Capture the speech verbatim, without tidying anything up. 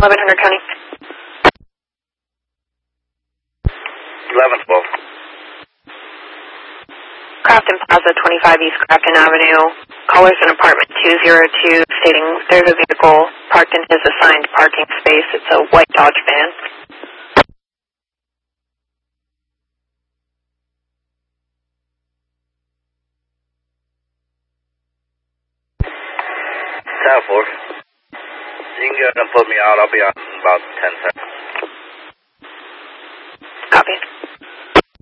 eleven hundred County. eleven twelve. Crafton Plaza, twenty-five East Crafton Avenue. Callers in apartment two oh two stating there's a vehicle parked in his assigned parking space. It's a white Dodge van. ten four. You can go ahead and put me out. I'll be out in about ten seconds.